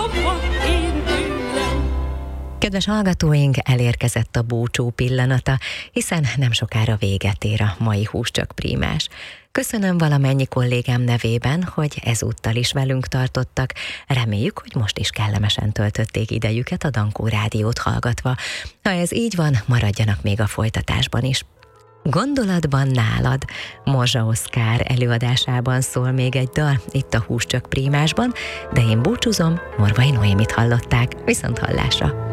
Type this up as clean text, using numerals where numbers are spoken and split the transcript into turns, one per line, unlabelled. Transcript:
Kedves hallgatóink, elérkezett a búcsú pillanata, hiszen nem sokára véget ér a mai Húscsok Prímás. Köszönöm valamennyi kollégám nevében, hogy ezúttal is velünk tartottak. Reméljük, hogy most is kellemesen töltötték idejüket a Dankó Rádiót hallgatva. Ha ez így van, maradjanak még a folytatásban is. Gondolatban nálad, Morzsa Oszkár előadásában szól még egy dal itt a Húscsok Prímásban, de én búcsúzom, Morvai Noémit hallották. Viszont hallásra!